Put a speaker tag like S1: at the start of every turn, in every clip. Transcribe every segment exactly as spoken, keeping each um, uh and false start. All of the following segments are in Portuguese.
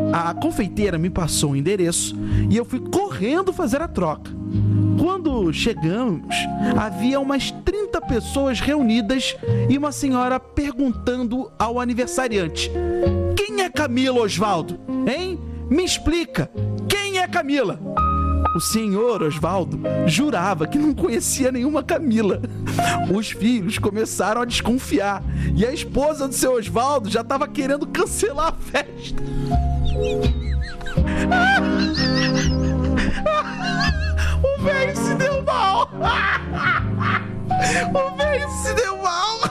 S1: a confeiteira me passou o endereço e eu fui correndo fazer a troca. Quando chegamos, havia umas trinta pessoas reunidas e uma senhora perguntando ao aniversariante: quem é Camila, Osvaldo? Hein? Me explica, quem é Camila? O senhor Osvaldo jurava que não conhecia nenhuma Camila. Os filhos começaram a desconfiar e a esposa do seu Osvaldo já estava querendo cancelar a festa. O velho se deu mal. O velho se deu mal.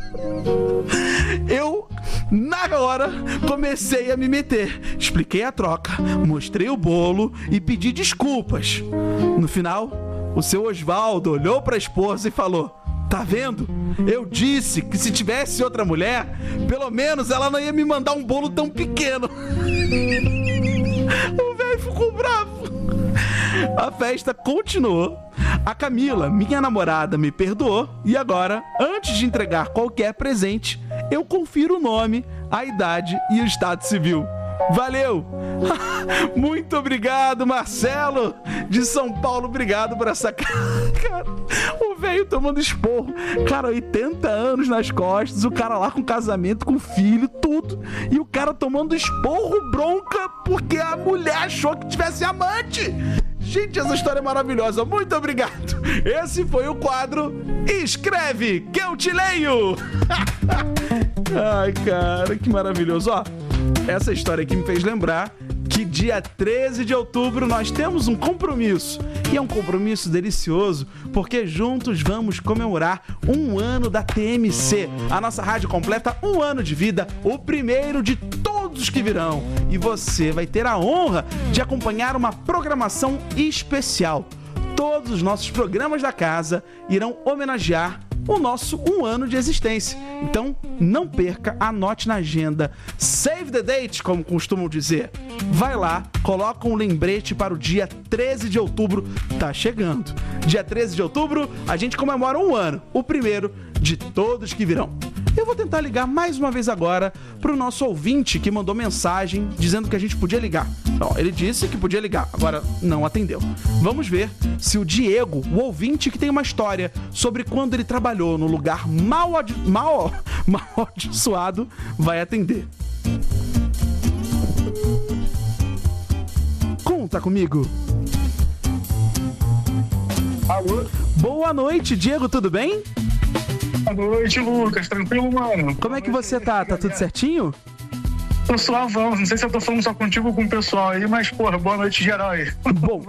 S1: Eu, na hora, comecei a me meter. Expliquei a troca, mostrei o bolo e pedi desculpas. No final, o seu Osvaldo olhou para a esposa e falou: tá vendo? Eu disse que se tivesse outra mulher, pelo menos ela não ia me mandar um bolo tão pequeno. O velho ficou bravo. A festa continuou. A Camila, minha namorada, me perdoou e agora, antes de entregar qualquer presente, eu confiro o nome, a idade e o estado civil. Valeu! Muito obrigado, Marcelo de São Paulo. Obrigado por essa cara. O velho tomando esporro. Cara, oitenta anos nas costas, o cara lá com casamento, com filho, tudo. E o cara tomando esporro, bronca, porque a mulher achou que tivesse amante. Gente, essa história é maravilhosa. Muito obrigado. Esse foi o quadro Escreve que eu te leio. Ai, cara, que maravilhoso. Ó, essa história aqui me fez lembrar que dia treze de outubro nós temos um compromisso. E é um compromisso delicioso, porque juntos vamos comemorar um ano da T M C. A nossa rádio completa um ano de vida, o primeiro de todos que virão. E você vai ter a honra de acompanhar uma programação especial. Todos os nossos programas da casa irão homenagear o nosso um ano de existência. Então, não perca, anote na agenda. Save the date, como costumam dizer. Vai lá, coloca um lembrete para o dia treze de outubro. Tá chegando. Dia treze de outubro, a gente comemora um ano. O primeiro de todos que virão. Eu vou tentar ligar mais uma vez agora para o nosso ouvinte que mandou mensagem dizendo que a gente podia ligar. Bom, ele disse que podia ligar, agora não atendeu. Vamos ver se o Diego, o ouvinte que tem uma história sobre quando ele trabalhou no lugar mal, adi- mal, mal amaldiçoado, vai atender. Conta comigo.
S2: Alô?
S1: Boa noite, Diego, tudo bem?
S2: Boa noite, Lucas. Tranquilo, mano?
S1: Como é que você tá? Tá tudo certinho?
S2: Tô suavão. Não sei se eu tô falando só contigo ou com o pessoal aí, mas, porra, boa noite geral aí.
S1: Bom,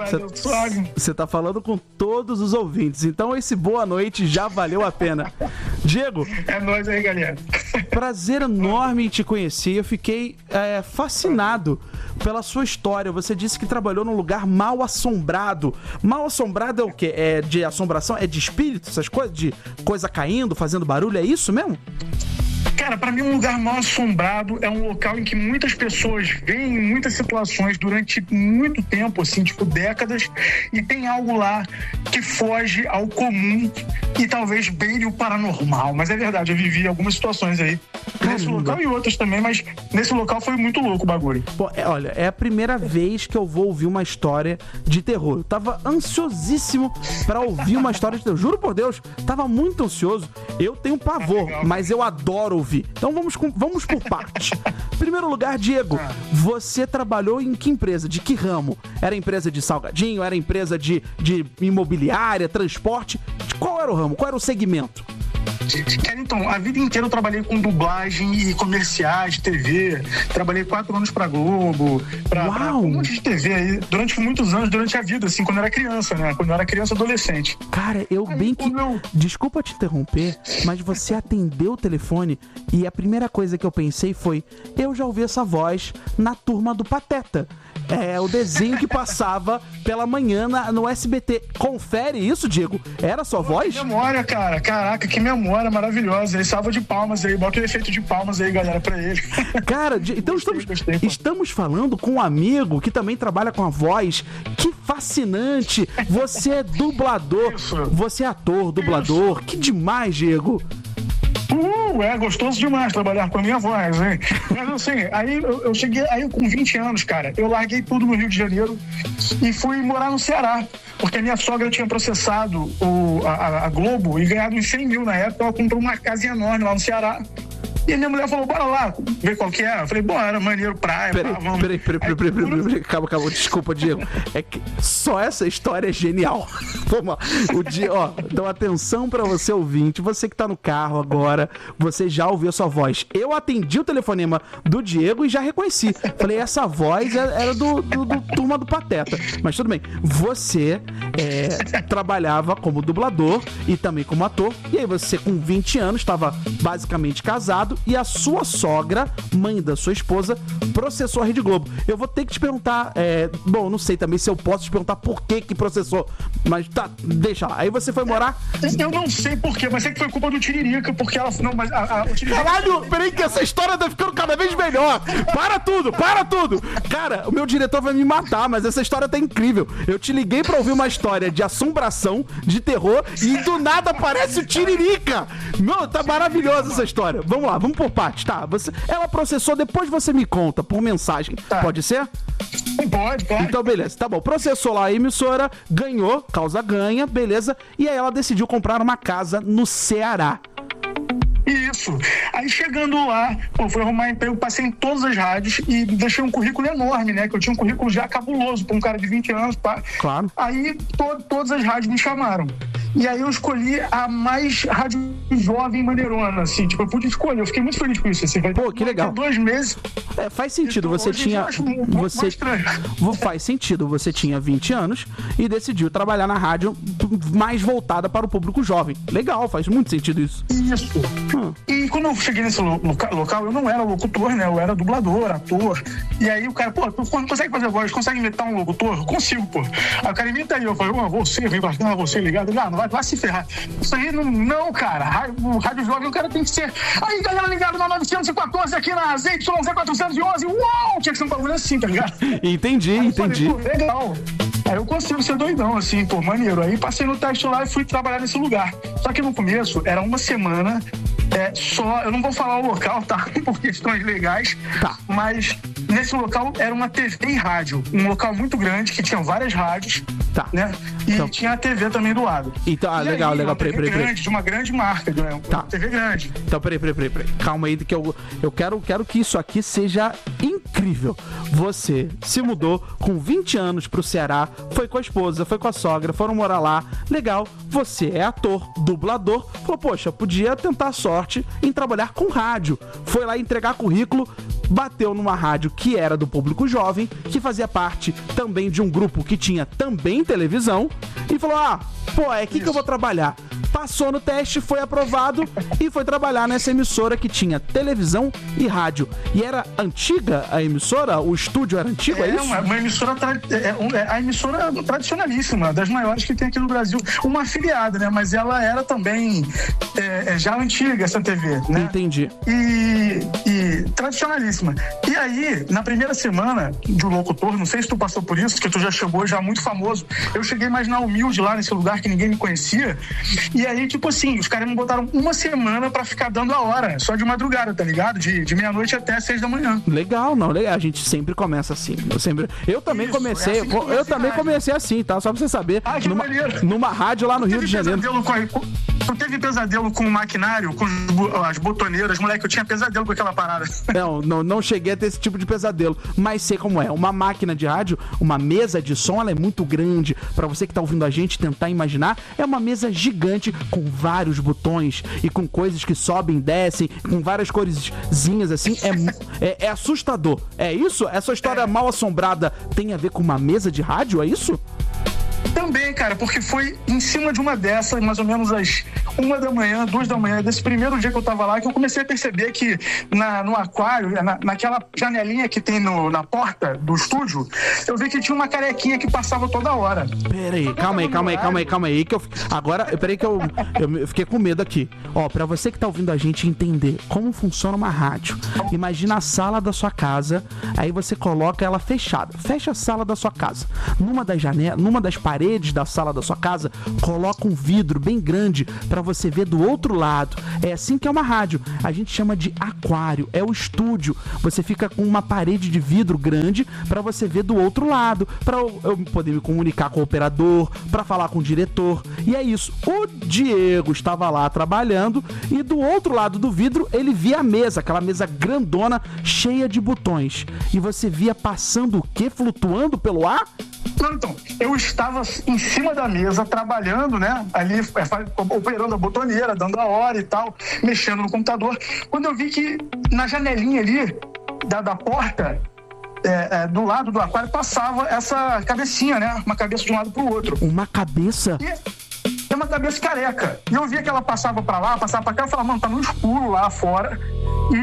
S1: você tá falando com todos os ouvintes, então esse boa noite já valeu a pena. Diego.
S2: É nóis aí, galera.
S1: Prazer enorme em te conhecer. Eu fiquei é, fascinado pela sua história. Você disse que trabalhou num lugar mal assombrado. Mal assombrado é o quê? É de assombração? É de espírito? Essas coisas? De coisa caindo, fazendo barulho? É isso mesmo?
S2: Cara, pra mim um lugar mal assombrado é um local em que muitas pessoas veem muitas situações durante muito tempo, assim, tipo décadas, e tem algo lá que foge ao comum e talvez beire o paranormal. Mas é verdade, eu vivi algumas situações aí nesse local e outras também, mas nesse local foi muito louco o bagulho.
S1: Pô, é, olha, é a primeira vez que eu vou ouvir uma história de terror. Eu tava ansiosíssimo pra ouvir uma história de terror. Juro por Deus, tava muito ansioso. Eu tenho pavor, ah, mas eu adoro ouvir. Então vamos, com, vamos por partes. Primeiro lugar, Diego, você trabalhou em que empresa? De que ramo? Era empresa de salgadinho? Era empresa de, de imobiliária, transporte? De qual era o ramo? Qual era o segmento?
S2: Então, a vida inteira eu trabalhei com dublagem e comerciais de T V. Trabalhei quatro anos pra Globo, pra, pra um monte de T V aí, durante muitos anos, durante a vida, assim, quando eu era criança, né? Quando eu era criança e adolescente.
S1: Cara, eu aí, bem que... Eu... Desculpa te interromper, mas você atendeu o telefone e a primeira coisa que eu pensei foi: eu já ouvi essa voz na Turma do Pateta. É o desenho que passava pela manhã na, no S B T. Confere isso, Diego? Era a sua voz?
S2: Que memória, cara. Caraca, que memória maravilhosa. Aí, salva de palmas aí. Bota o efeito de palmas aí, galera, pra ele.
S1: Cara, então gostei, estamos, gostei, estamos falando com um amigo que também trabalha com a voz. Que fascinante. Você é dublador. Isso. Você é ator, dublador. Isso. Que demais, Diego.
S2: Uh, Uh, é gostoso demais trabalhar com a minha voz, hein? Mas assim, aí eu, eu cheguei, aí com vinte anos, cara, eu larguei tudo no Rio de Janeiro e fui morar no Ceará, porque a minha sogra tinha processado o, a, a Globo e ganhado uns cem mil na época. Ela comprou uma casinha enorme lá no Ceará. E a minha mulher falou, bora lá, ver qual que era. Eu falei, bora, maneiro, praia,
S1: peraí,
S2: pá, vamos.
S1: Peraí, peraí, peraí, peraí, peraí, peraí, calma, calma, desculpa, Diego. É que só essa história é genial. Vamos lá. O Diego, ó, então atenção pra você ouvinte, você que tá no carro agora, você já ouviu sua voz. Eu atendi o telefonema do Diego e já reconheci. Falei, essa voz era do, do, do Turma do Pateta. Mas tudo bem, você é, trabalhava como dublador e também como ator, e aí você com vinte anos estava basicamente casado e a sua sogra, mãe da sua esposa, processou a Rede Globo. Eu vou ter que te perguntar, é, bom, não sei também se eu posso te perguntar por que que processou, mas tá, deixa lá. Aí você foi morar...
S2: Eu não sei por quê, mas sei que foi culpa do Tiririca, porque ela... Não, mas a, a, o Tiririca...
S1: Caralho, peraí que essa história tá ficando cada vez melhor. Para tudo, para tudo. Cara, o meu diretor vai me matar, mas essa história tá incrível. Eu te liguei pra ouvir uma história de assombração, de terror, e do nada aparece o Tiririca. Meu, tá maravilhosa essa história. Vamos lá, vamos por parte, tá? Você, ela processou, depois você me conta por mensagem. Tá. Pode ser?
S2: Pode, pode.
S1: Então, beleza. Tá bom. Processou lá a emissora, ganhou, causa ganha, beleza. E aí ela decidiu comprar uma casa no Ceará.
S2: Isso. Aí chegando lá, pô, fui arrumar emprego, passei em todas as rádios e deixei um currículo enorme, né? Que eu tinha um currículo já cabuloso pra um cara de vinte anos, pá.
S1: Claro.
S2: Aí to- todas as rádios me chamaram. E aí eu escolhi a mais rádio jovem maneirona, assim, tipo, eu pude escolher, eu fiquei muito feliz com isso, assim.
S1: Pô, que legal.
S2: Dois meses.
S1: É, faz sentido, você
S2: Hoje
S1: tinha...
S2: eu acho muito
S1: Você...
S2: estranho.
S1: Faz sentido, você tinha vinte anos e decidiu trabalhar na rádio mais voltada para o público jovem. Legal, faz muito sentido isso.
S2: Isso. Hum. E quando eu cheguei nesse lo- local, eu não era locutor, né? Eu era dublador, ator. E aí o cara, pô, tu consegue fazer voz, consegue imitar um locutor? Eu consigo, pô. Aí o cara imita aí, eu falei, ó, você, vem bastante, você ligado. Ele, ah, não vai, vai se ferrar. Isso aí não, não, cara. O rádio jovem, o cara tem que ser. Aí, galera, ligado na novecentos e quatorze aqui na Z Y Z quatrocentos e onze. Uau! Tinha que ser um bagulho assim, tá ligado?
S1: Entendi,
S2: Aí
S1: entendi.
S2: eu falei, pô, legal. Aí eu consigo ser doidão, assim, pô, maneiro. Aí passei no teste lá e fui trabalhar nesse lugar. Só que no começo era uma semana, é, só, eu não vou falar o local, tá? Por questões legais,
S1: Tá.
S2: Mas nesse local era uma T V e rádio. Um local muito grande, que tinha várias rádios,
S1: Tá.
S2: né? E
S1: Então-
S2: tinha a T V também do lado.
S1: Então, ah,
S2: E
S1: legal,
S2: aí,
S1: legal,
S2: uma
S1: peraí,
S2: T V
S1: peraí, peraí.
S2: grande, de uma grande marca, né? Uma
S1: Tá.
S2: T V grande.
S1: Então, peraí, peraí, peraí, peraí. Calma aí, que eu, eu quero, quero que isso aqui seja incrível. Você se mudou com vinte anos pro Ceará, foi com a esposa, foi com a sogra, foram morar lá. Legal, você é ator, dublador. Falou, poxa, podia tentar a sorte em trabalhar com rádio. Foi lá entregar currículo, bateu numa rádio que era do público jovem, que fazia parte também de um grupo que tinha também televisão, e falou, ah, pô, é aqui que eu vou trabalhar. Passou no teste, foi aprovado e foi trabalhar nessa emissora que tinha televisão e rádio. E era antiga a emissora? O estúdio era antigo, é,
S2: É
S1: isso?
S2: uma, uma emissora, tra- é, um- é a emissora tradicionalíssima, das maiores que tem aqui no Brasil. Uma afiliada, né? Mas ela era também é, é, já antiga, essa T V, né?
S1: Entendi.
S2: E, e tradicionalíssima. E aí, na primeira semana de locutor, não sei se tu passou por isso, que tu já chegou já muito famoso. Eu cheguei mais na humilde lá nesse lugar que ninguém me conhecia. E aí, tipo assim, os caras me botaram uma semana pra ficar dando a hora, só de madrugada, tá ligado? De, de meia-noite até seis da manhã.
S1: Legal, não, legal. A gente sempre começa assim. Eu sempre. Eu também
S2: Isso,
S1: comecei.
S2: é assim que
S1: eu
S2: começa
S1: também
S2: a rádio.
S1: comecei assim, tá? Só pra você saber.
S2: Ah, que
S1: numa,
S2: maneiro.
S1: numa rádio lá no Rio de Janeiro.
S2: Pesadelo com, com, tu teve pesadelo com o maquinário, com os bo- as botoneiras, moleque, eu tinha pesadelo com aquela parada.
S1: Não, não, não cheguei a ter esse tipo de pesadelo, mas sei como é. Uma máquina de rádio, uma mesa de som, ela é muito grande. Pra você que tá ouvindo a gente tentar imaginar, é uma mesa gigante com vários botões e com coisas que sobem e descem, com várias coresinhas assim. É, mu- é, é assustador. É isso? Essa história mal assombrada tem a ver com uma mesa de rádio? É isso?
S2: Também, cara, porque foi em cima de uma dessas, mais ou menos às uma da manhã, duas da manhã, desse primeiro dia que eu tava lá, que eu comecei a perceber que na, no aquário, na, naquela janelinha que tem no, na porta do estúdio, eu vi que tinha uma carequinha que passava toda hora.
S1: Pera aí, calma aí, calma aí, calma aí, calma aí, que eu... Agora, peraí que eu, eu, eu fiquei com medo aqui. Ó, pra você que tá ouvindo a gente entender como funciona uma rádio, imagina a sala da sua casa, aí você coloca ela fechada, fecha a sala da sua casa. Numa das janelas, numa das paredes paredes da sala da sua casa, coloca um vidro bem grande pra você ver do outro lado. É assim que é uma rádio. A gente chama de aquário, é o estúdio. Você fica com uma parede de vidro grande pra você ver do outro lado, pra eu poder me comunicar com o operador, pra falar com o diretor. E é isso. O Diego estava lá trabalhando e do outro lado do vidro ele via a mesa, aquela mesa grandona, cheia de botões. E você via passando o quê? Flutuando pelo ar?
S2: Não, então, eu estava em cima da mesa, trabalhando, né, ali, operando a botoneira, dando a hora e tal, mexendo no computador, quando eu vi que na janelinha ali, da, da porta, é, é, do lado do aquário, passava essa cabecinha, né, uma cabeça de um lado pro outro.
S1: Uma cabeça?
S2: E é uma cabeça careca. E eu via que ela passava pra lá, passava pra cá, eu falava, mano, tá no escuro lá fora. E,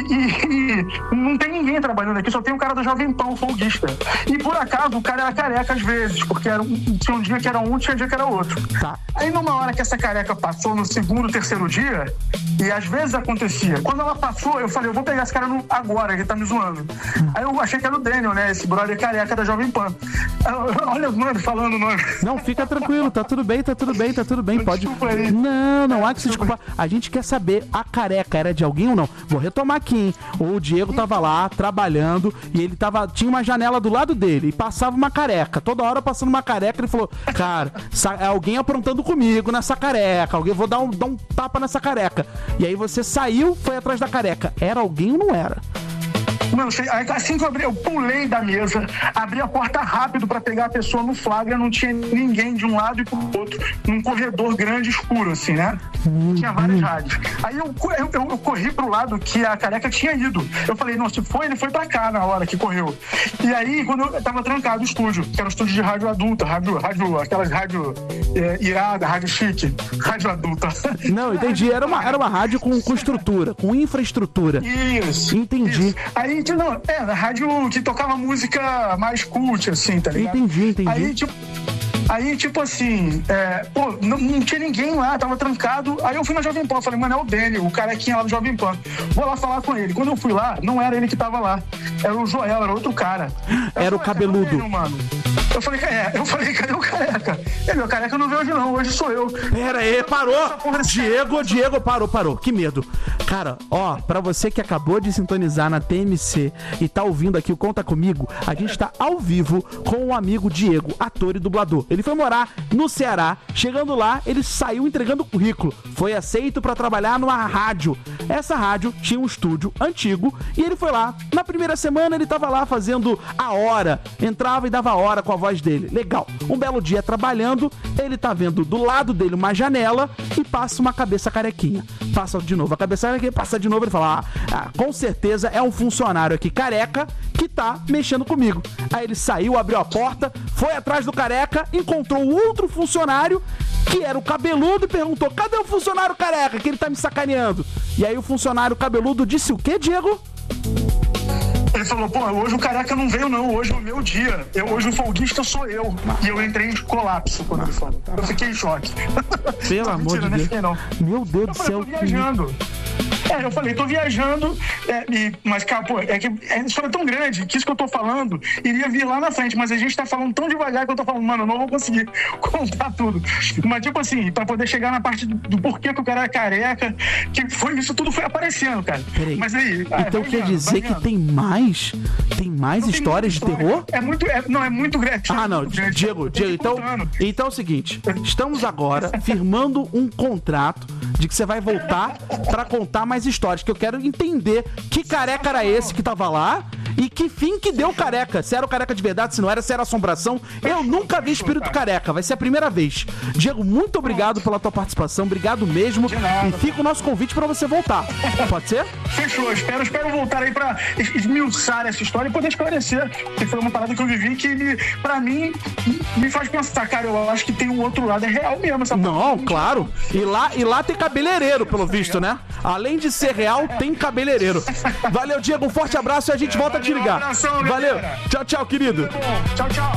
S2: e, e não tem ninguém trabalhando aqui, só tem o cara da Jovem Pan, o folguista. E por acaso o cara era careca às vezes, porque era um, tinha um dia que era um, tinha um dia que era outro. Tá. Aí numa hora que essa careca passou, no segundo, terceiro dia, e às vezes acontecia, quando ela passou, eu falei, eu vou pegar esse cara no, agora, ele tá me zoando. Aí eu achei que era o Daniel, né, esse brother careca da Jovem Pan. Eu, olha o nome, falando o nome.
S1: Não, fica tranquilo, tá tudo bem, tá tudo bem, tá tudo bem, pode... Não, não há que se desculpar. A gente quer saber, a careca era de alguém ou não? Vou retomar aqui, hein? O Diego tava lá, trabalhando, e ele tava... Tinha uma janela do lado dele, e passava uma careca. Toda hora passando uma careca, ele falou, cara, é alguém aprontando comigo nessa careca, alguém, vou dar um, dar um tapa nessa careca. E aí você saiu, foi atrás da careca. Era alguém ou não era?
S2: Mano, assim que eu abri, eu pulei da mesa, abri a porta rápido pra pegar a pessoa no flagra, não tinha ninguém de um lado e pro outro, num corredor grande escuro, assim, né? Uhum. Tinha várias rádios. Aí eu, eu, eu, eu corri pro lado que a careca tinha ido. Eu falei, não, se foi, ele foi pra cá na hora que correu. E aí, quando eu tava trancado o estúdio, que era um estúdio de rádio adulta, rádio, rádio aquelas rádio é, irada, rádio chique, rádio adulta.
S1: Não, entendi. Era uma, era uma rádio com, com estrutura, com infraestrutura.
S2: Isso.
S1: Entendi.
S2: Isso. Aí, não, é, na rádio que tocava música mais cult, assim, tá ligado?
S1: Entendi, entendi.
S2: Aí, tipo, aí, tipo assim, é, pô, não, não tinha ninguém lá, tava trancado. Aí eu fui na Jovem Pan, falei, mano, é o Daniel, o carequinha lá do Jovem Pan. Vou lá falar com ele. Quando eu fui lá, não era ele que tava lá. Era o Joel, era outro cara.
S1: Era
S2: eu
S1: o
S2: falei,
S1: cabeludo.
S2: Daniel, mano. Eu falei, é, eu falei, cadê o careca? Ele, o careca eu não vejo hoje não, hoje sou eu.
S1: Pera aí, parou! Diego, Diego, parou, parou. Que medo. Cara, ó, pra você que acabou de sintonizar na T M C e tá ouvindo aqui o Conta Comigo, a gente tá ao vivo com o amigo Diego, ator e dublador. Ele foi morar no Ceará, chegando lá, ele saiu entregando o currículo. Foi aceito pra trabalhar numa rádio. Essa rádio tinha um estúdio antigo e ele foi lá. Na primeira semana ele tava lá fazendo a hora, entrava e dava a hora com a voz dele. Legal. Um belo dia trabalhando, ele tá vendo do lado dele uma janela e passa uma cabeça carequinha. Passa de novo a cabeça carequinha, passa de novo, ele fala, ah, ah, com certeza é um funcionário aqui careca que tá mexendo comigo. Aí ele saiu, abriu a porta, foi atrás do careca, encontrou outro funcionário que era o cabeludo e perguntou, cadê o funcionário careca que ele tá me sacaneando? E aí o funcionário cabeludo disse o quê, Diego?
S2: Ele falou, pô, hoje o careca não veio não, hoje é o meu dia. Eu, hoje o folguista sou eu. E eu entrei em colapso quando ele falou. Eu fiquei em choque.
S1: Pelo amor de Deus.
S2: Não.
S1: Meu Deus do céu.
S2: Eu tô viajando. É, eu falei, tô viajando, é, e, mas, cara, pô, é que a história é tão grande que isso que eu tô falando iria vir lá na frente, mas a gente tá falando tão devagar que eu tô falando, mano, eu não vou conseguir contar tudo. Mas, tipo assim, pra poder chegar na parte do, do porquê que o cara é careca, que foi, isso tudo foi aparecendo, cara.
S1: Peraí.
S2: Mas aí...
S1: Então
S2: vai
S1: quer
S2: vendo,
S1: dizer que tem mais? Tem mais histórias de terror?
S2: É muito, é, não, é muito grande.
S1: Ah, não,
S2: grande.
S1: Diego, Diego, então, então é o seguinte, estamos agora firmando um contrato de que você vai voltar pra contar mais histórias, que eu quero entender que careca era esse que tava lá e que fim que deu o careca. Se era o careca de verdade, se não era, se era assombração. Eu nunca vi espírito careca, vai ser a primeira vez. Diego, muito obrigado pela tua participação, obrigado mesmo. E fica o nosso convite pra você voltar. Pode ser?
S2: Fechou, espero, espero voltar aí pra esmiuçar essa história e poder esclarecer, que foi uma parada que eu vivi que, me, pra mim, me faz pensar, cara, eu acho que tem um outro lado, é real mesmo essa
S1: Não,
S2: parada.
S1: claro. E lá, e lá tem cabeleireiro, pelo visto, né? Além de ser real, tem cabeleireiro. Valeu, Diego, um forte abraço e a gente volta a te ligar.
S2: Um abração,
S1: valeu.
S2: Galera.
S1: Tchau, tchau, querido.
S2: Tchau, tchau.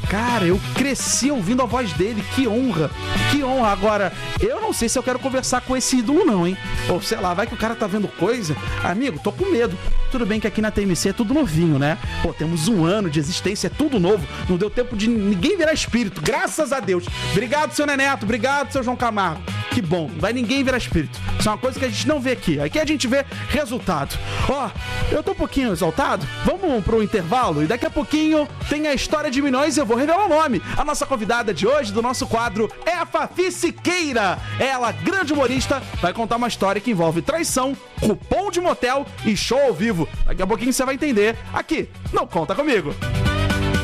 S1: Cara, eu cresci ouvindo a voz dele, que honra, que honra. Agora, eu não sei se eu quero conversar com esse ídolo não, hein? Ou sei lá, vai que o cara tá vendo coisa. Amigo, tô com medo. Tudo bem que aqui na T M C é tudo novinho, né? Pô, temos um ano de existência, é tudo novo. Não deu tempo de ninguém virar espírito, graças a Deus. Obrigado, seu Neneto, obrigado, seu João Camargo. Que bom, não vai ninguém virar espírito. Isso é uma coisa que a gente não vê aqui. Aqui a gente vê resultado. Ó, eu tô um pouquinho exaltado. Vamos pro intervalo e daqui a pouquinho tem a história de milhões e eu vou revelar o nome. A nossa convidada de hoje do nosso quadro é a Fafi Siqueira. Ela, grande humorista, vai contar uma história que envolve traição, cupom de motel e show ao vivo. Daqui a pouquinho você vai entender aqui. Não Conta Comigo.